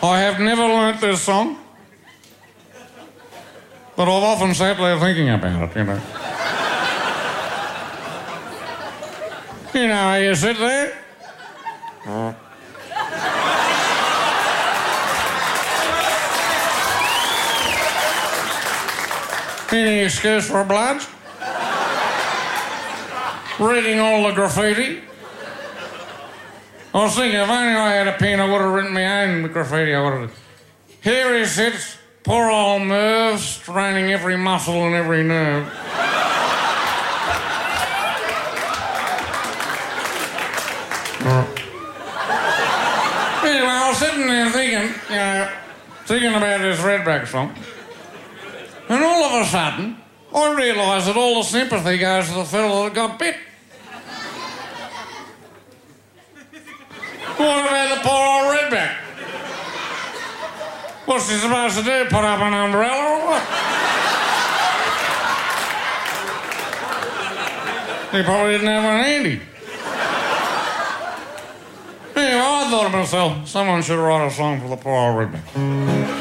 I have never learnt this song, but I've often sat there thinking about it, you know. You know how you sit there? Any excuse for blood? Reading all the graffiti? I was thinking, if only I had a pen, I would have written my own graffiti. I would have. Here he sits, poor old Merv, straining every muscle and every nerve. Anyway, I was sitting there thinking about this Redback song. And all of a sudden, I realised that all the sympathy goes to the fellow that got bit. What about the poor old Redback? What's he supposed to do, put up an umbrella or what? He probably didn't have one handy. Anyway, I thought to myself, someone should write a song for the poor old Redback.